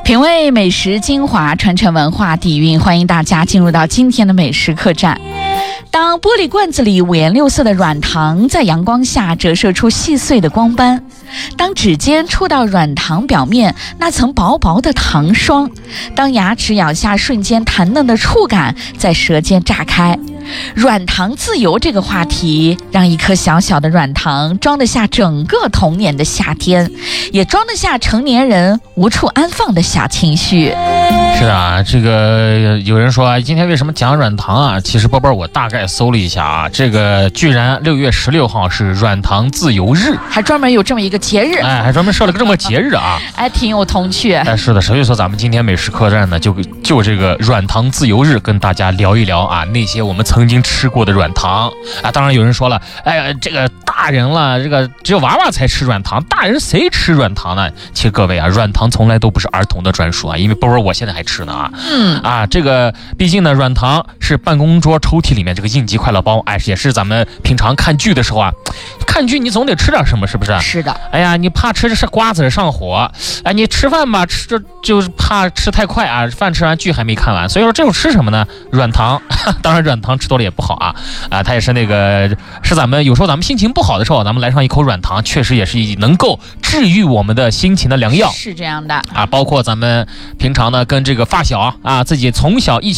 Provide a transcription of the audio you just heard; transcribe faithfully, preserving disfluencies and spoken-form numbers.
品味美食精华，传承文化底蕴，欢迎大家进入到今天的美食客栈。当玻璃罐子里五颜六色的软糖在阳光下折射出细碎的光斑，当指尖触到软糖表面那层薄薄的糖霜，当牙齿咬下瞬间弹嫩的触感在舌尖炸开，软糖自由这个话题，让一颗小小的软糖装得下整个童年的夏天，也装得下成年人无处安放的小情绪。 是啊，这个有人说今天为什么讲软糖啊？其实波波我大概搜了一下啊，这个居然六月十六号是软糖自由日， 还专门有这么一个节日， 哎，还专门设了个这么节日啊， 哎，挺有童趣。 哎，是的，所以说咱们今天美食客栈呢，就就这个软糖自由日跟大家聊一聊啊，那些我们曾经吃过的软糖啊。当然有人说了，哎呀，这个大人了，这个只有娃娃才吃软糖，大人谁吃软糖呢？其实各位啊，软糖从来都不是儿童的专属啊，因为波波我现在还吃呢啊。 嗯啊，这个毕竟呢，软糖是办公桌抽屉里面这个应急快乐包，哎，也是咱们平常看剧的时候啊，看剧你总得吃点什么，是不是？ 是的。 哎呀，你怕吃是瓜子上火，哎，你吃饭吧，吃着就是怕吃太快啊，饭吃完剧还没看完，所以说这种吃什么呢？软糖，当然软糖吃多了也不好啊，啊，它也是那个是咱们有时候咱们心情不好的时候，咱们来上一口软糖，确实也是能够治愈我们的心情的良药， 是这样的啊，包括咱们平常呢跟这个发小啊，自己从小一起